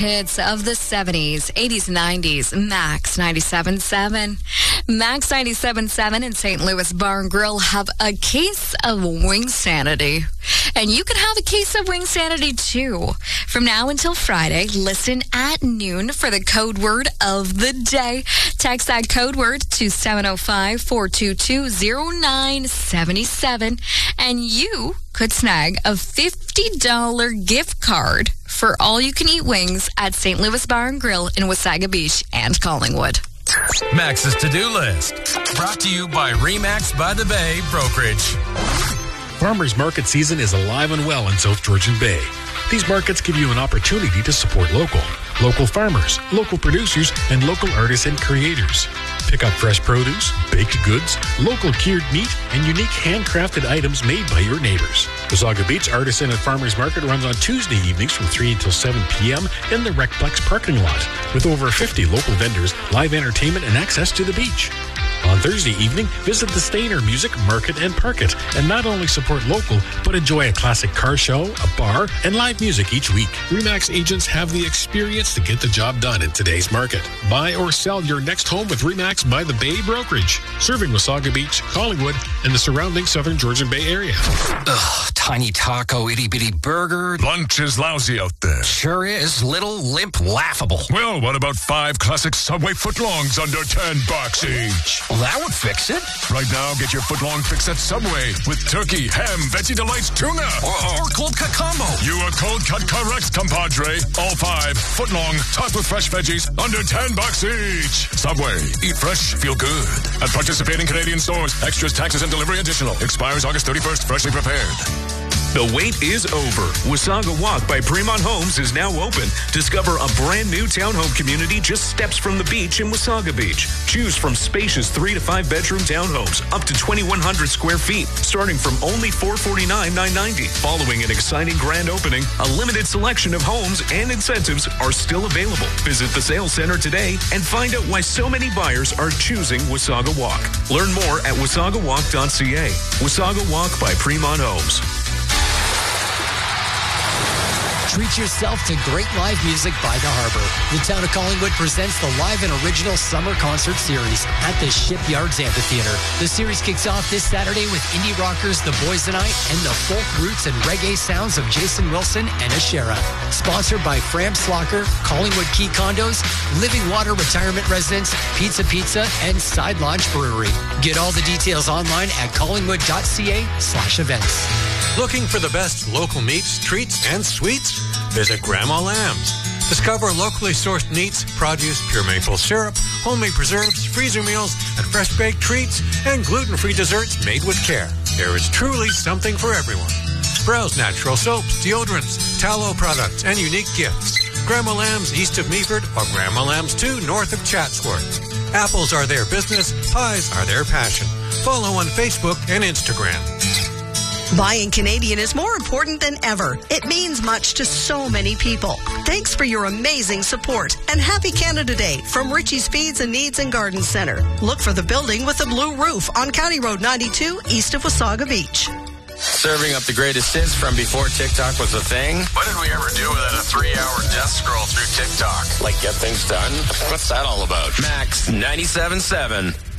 Hits of the 70s, 80s, 90s, Max 97.7. Max 97.7 and St. Louis Bar and Grill have a case of wing sanity. And you can have a case of wing sanity too. From now until Friday, listen at noon for the code word of the day. Text that code word to 705-422-0977. And you could snag a $50 gift card for all-you-can-eat wings at St. Louis Bar and Grill in Wasaga Beach and Collingwood. Max's to-do list. Brought to you by RE/MAX by the Bay Brokerage. Farmers Market season is alive and well in South Georgian Bay. These markets give you an opportunity to support local farmers, local producers, and local artists and creators. Pick up fresh produce, baked goods, local cured meat, and unique handcrafted items made by your neighbors. Wasaga Beach Artisan and Farmers Market runs on Tuesday evenings from 3 until 7 p.m. in the Recplex parking lot, with over 50 local vendors, live entertainment, and access to the beach. On Thursday evening, visit the Stainer Music Market and Park It, and not only support local, but enjoy a classic car show, a bar, and live music each week. RE/MAX agents have the experience to get the job done in today's market. Buy or sell your next home with RE/MAX by the Bay Brokerage, serving Wasaga Beach, Collingwood, and the surrounding Southern Georgian Bay area. Ugh, tiny taco, itty-bitty burger. Lunch is lousy out there. Sure is. Little, limp, laughable. Well, what about 5 classic Subway footlongs under $10 each? Well, that would fix it. Right now, get your footlong fix at Subway with turkey, ham, Veggie Delights, tuna. Or cold cut combo. You are cold cut correct, compadre. All 5 footlong, topped with fresh veggies, under $10 each. Subway. Eat fresh, feel good. At participating Canadian stores. Extras, taxes, and delivery additional. Expires August 31st. Freshly prepared. The wait is over. Wasaga Walk by Fremont Homes is now open. Discover a brand new townhome community just steps from the beach in Wasaga Beach. Choose from spacious 3 to 5 bedroom townhomes up to 2,100 square feet, starting from only $449,990. Following an exciting grand opening, a limited selection of homes and incentives are still available. Visit the sales center today and find out why so many buyers are choosing Wasaga Walk. Learn more at wasagawalk.ca. Wasaga Walk by Fremont Homes. Treat yourself to great live music by the Harbor. The town of Collingwood presents the live and original summer concert series at the Shipyards Amphitheater. The series kicks off this Saturday with indie rockers The Boys and I and the folk roots and reggae sounds of Jason Wilson and Ashera. Sponsored by Fram Slocker, Collingwood Key Condos, Living Water Retirement Residence, Pizza, and Side Launch Brewery. Get all the details online at collingwood.ca/events. Looking for the best local meats, treats, and sweets? Visit Grandma Lamb's. Discover locally sourced meats, produce, pure maple syrup, homemade preserves, freezer meals, and fresh-baked treats, and gluten-free desserts made with care. There is truly something for everyone. Browse natural soaps, deodorants, tallow products, and unique gifts. Grandma Lamb's east of Meaford or Grandma Lamb's 2 north of Chatsworth. Apples are their business, pies are their passion. Follow on Facebook and Instagram. Buying Canadian is more important than ever. It means much to so many people. Thanks for your amazing support and happy Canada Day from Richie's Feeds and Needs and Garden Center. Look for the building with the blue roof on County Road 92 east of Wasaga Beach. Serving up the greatest hits from before TikTok was a thing. What did we ever do without a 3-hour death scroll through TikTok? Like get things done? What's that all about? Max 97.7.